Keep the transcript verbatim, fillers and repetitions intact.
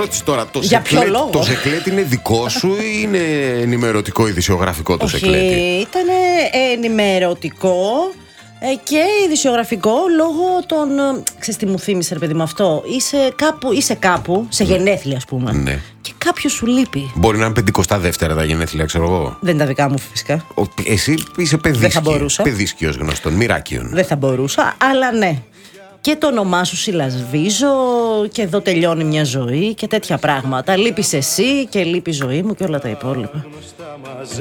ερώτηση τώρα. Το Για ποιο σεκλέτ, λόγο? το σεκλέτ είναι δικό σου ή είναι ενημερωτικό ειδησιογραφικό το Όχι, σεκλέτη? ήταν ενημερωτικό και ειδησιογραφικό λόγω των. Ξέρεις τι μου θύμισε, ρε παιδί μου, αυτό. Είσαι κάπου, είσαι κάπου σε γενέθλια, ας πούμε. Ναι. Και κάποιος σου λείπει. Μπορεί να είναι πεντηκοστά δεύτερα τα γενέθλια, ξέρω εγώ. Δεν είναι τα δικά μου, φυσικά. Ο, εσύ είσαι παιδίσκιο. Δεν θα μπορούσα. Παιδίσκιος γνωστών, μοιράκιον. Δεν θα μπορούσα, αλλά ναι. Και το όνομά σου συλλασβίζω και εδώ τελειώνει μια ζωή και τέτοια πράγματα. Λείπεις εσύ και λείπει η ζωή μου και όλα τα υπόλοιπα.